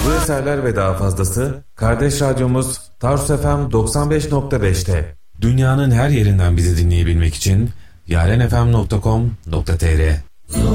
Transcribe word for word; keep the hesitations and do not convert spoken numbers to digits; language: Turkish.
Bu eserler ve daha fazlası kardeş radyomuz Tarsus F M doksan beş nokta beş'te. Dünyanın her yerinden bizi dinleyebilmek için yarenfm nokta com nokta tr